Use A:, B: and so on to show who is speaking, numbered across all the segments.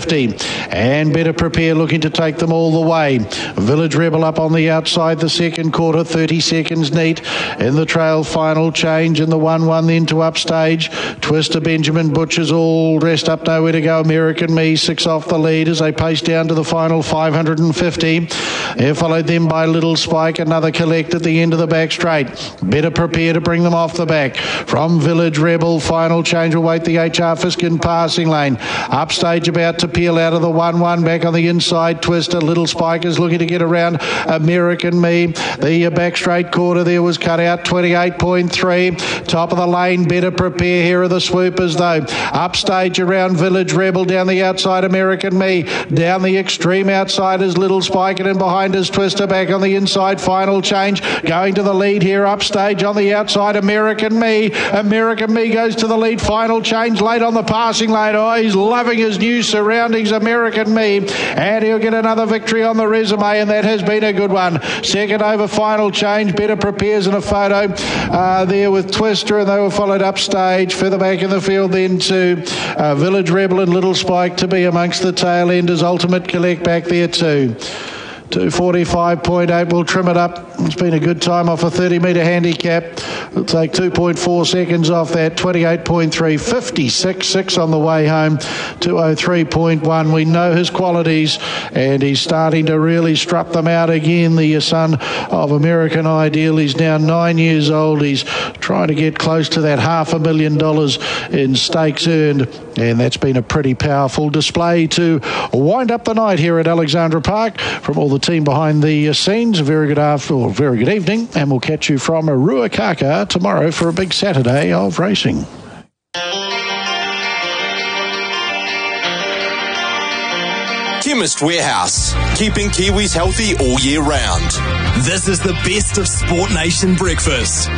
A: 50. And Better Prepare looking to take them all the way. Village Rebel up on the outside, the second quarter, 30 seconds neat. In the trail, Final Change in the 1-1 then to Upstage. Twister, Benjamin Butcher's all dressed up, nowhere to go. American Me, 6 off the lead as they pace down to the final 550. They're followed then by Little Spike, another Collect at the end of the back straight. Better Prepare to bring them off the back. From Village Rebel, Final Change will wait the HR Fiskin passing lane. Upstage about to peel out of the 1-1 back on the inside. Twister, Little Spike is looking to get around American Me. The back straight quarter there was cut out, 28.3. Top of the lane, Better Prepare. Here are the swoopers though. Upstage around Village Rebel, down the outside American Me. Down the extreme outside is Little Spike, and in behind is Twister. Back on the inside, Final Change. Going to the lead here, Upstage on the outside, American Me. American Me goes to the lead. Final Change late on the passing lane. Oh, he's loving his new surroundings, American Me. And he'll get another victory on the resume, and that has been a good one. Second over, Final Change. Better Prepares in a photo there with Twister, and they were followed Upstage. Further back in the field then to Village Rebel and Little Spike to be amongst the tail enders. Ultimate Collect back there too. 2:45.8, we'll trim it up. It's been a good time off a 30-metre handicap. We'll take 2.4 seconds off that, 28.3, 56.6 on the way home, 2:03.1. We know his qualities, and he's starting to really strut them out again. The son of American Ideal, he's now 9 years old. He's trying to get close to that $500,000 in stakes earned, and that's been a pretty powerful display to wind up the night here at Alexandra Park. From all the team behind the scenes, very good evening, and we'll catch you from Ruakaka tomorrow for a big Saturday of racing.
B: Chemist Warehouse, keeping Kiwis healthy all year round. This is the best of Sport Nation breakfast.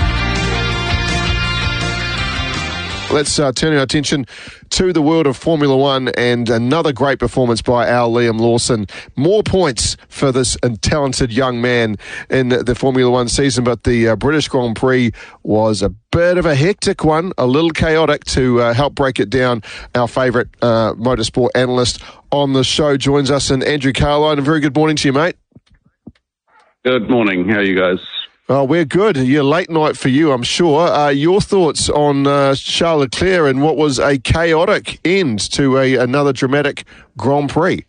C: Let's turn our attention to the world of Formula One, and another great performance by our Liam Lawson. More points for this talented young man in the Formula One season, but the British Grand Prix was a bit of a hectic one, a little chaotic. To help break it down, our favourite motorsport analyst on the show joins us, and Andrew Carline. A very good morning to you, mate.
D: Good morning. How are you guys?
C: Oh, we're good. You're late night for you, I'm sure. Your thoughts on Charles Leclerc and what was a chaotic end to another dramatic Grand Prix?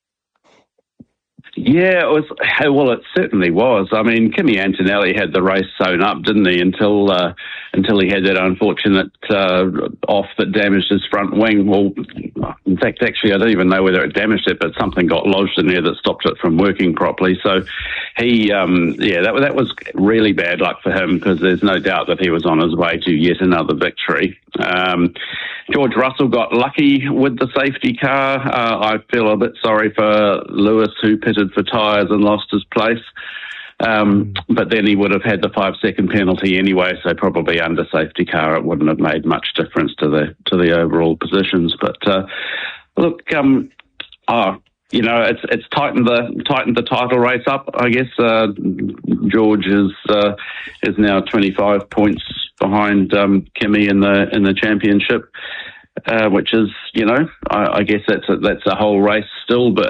D: Yeah, it was. Well, it certainly was. I mean, Kimi Antonelli had the race sewn up, didn't he? Until he had that unfortunate off that damaged his front wing. Well, in fact, actually, I don't even know whether it damaged it, but something got lodged in there that stopped it from working properly. So he, that was really bad luck for him, because there's no doubt that he was on his way to yet another victory. George Russell got lucky with the safety car. I feel a bit sorry for Lewis, who pitted for tyres and lost his place. But then he would have had the 5-second penalty anyway, so probably under safety car it wouldn't have made much difference to the overall positions. But look, it's tightened the title race up. I guess George is now 25 points behind Kimi in the championship, which is, I guess that's a whole race still. But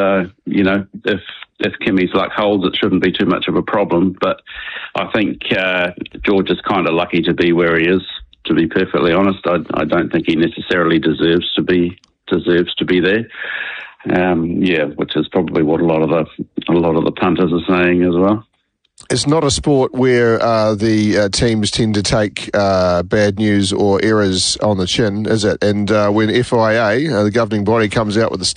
D: if Kimi's luck holds, it shouldn't be too much of a problem. But I think George is kind of lucky to be where he is. To be perfectly honest, I don't think he necessarily deserves to be there. Which is probably what a lot of the punters are saying as well.
C: It's not a sport where the teams tend to take bad news or errors on the chin, is it? And when FIA, the governing body, comes out with a